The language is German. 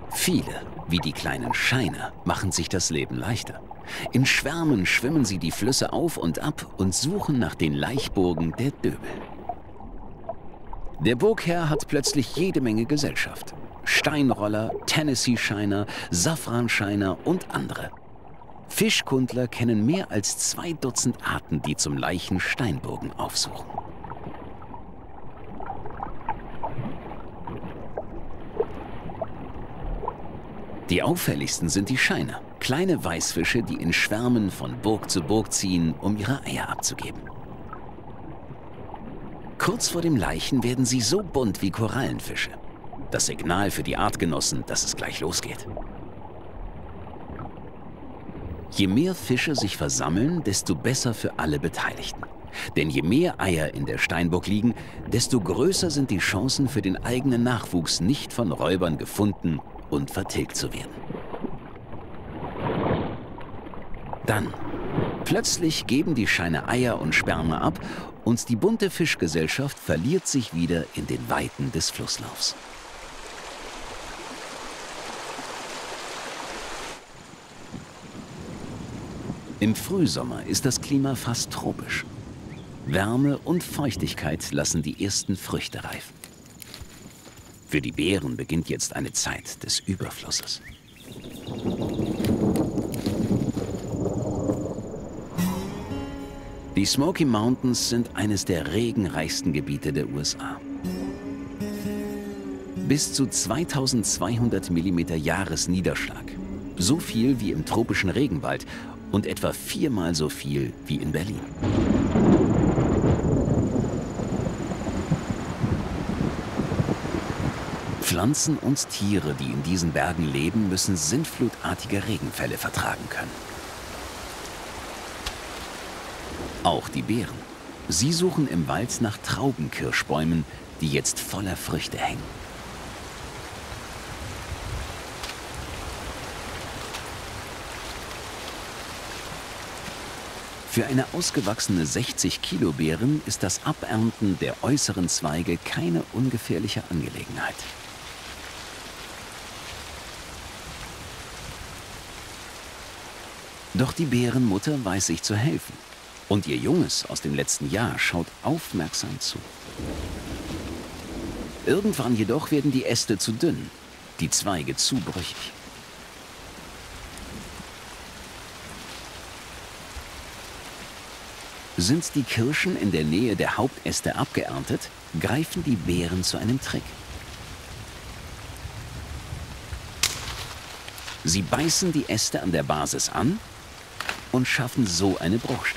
Viele, wie die kleinen Scheiner, machen sich das Leben leichter. In Schwärmen schwimmen sie die Flüsse auf und ab und suchen nach den Laichburgen der Döbel. Der Burgherr hat plötzlich jede Menge Gesellschaft. Steinroller, Tennessee-Scheiner, Safranscheiner und andere. Fischkundler kennen mehr als 2 Dutzend Arten, die zum Laichen Steinburgen aufsuchen. Die auffälligsten sind die Scheiner, kleine Weißfische, die in Schwärmen von Burg zu Burg ziehen, um ihre Eier abzugeben. Kurz vor dem Laichen werden sie so bunt wie Korallenfische. Das Signal für die Artgenossen, dass es gleich losgeht. Je mehr Fische sich versammeln, desto besser für alle Beteiligten. Denn je mehr Eier in der Steinburg liegen, desto größer sind die Chancen für den eigenen Nachwuchs, nicht von Räubern gefunden und vertilgt zu werden. Dann, plötzlich geben die Scheiner Eier und Sperma ab und die bunte Fischgesellschaft verliert sich wieder in den Weiten des Flusslaufs. Im Frühsommer ist das Klima fast tropisch. Wärme und Feuchtigkeit lassen die ersten Früchte reifen. Für die Beeren beginnt jetzt eine Zeit des Überflusses. Die Smoky Mountains sind eines der regenreichsten Gebiete der USA. Bis zu 2200 mm Jahresniederschlag. So viel wie im tropischen Regenwald und etwa 4-mal so viel wie in Berlin. Pflanzen und Tiere, die in diesen Bergen leben, müssen sintflutartige Regenfälle vertragen können. Auch die Bären. Sie suchen im Wald nach Traubenkirschbäumen, die jetzt voller Früchte hängen. Für eine ausgewachsene 60-Kilo-Beeren ist das Abernten der äußeren Zweige keine ungefährliche Angelegenheit. Doch die Bärenmutter weiß sich zu helfen. Und ihr Junges aus dem letzten Jahr schaut aufmerksam zu. Irgendwann jedoch werden die Äste zu dünn, die Zweige zu brüchig. Sind die Kirschen in der Nähe der Hauptäste abgeerntet, greifen die Bären zu einem Trick. Sie beißen die Äste an der Basis an und schaffen so eine Bruchstelle.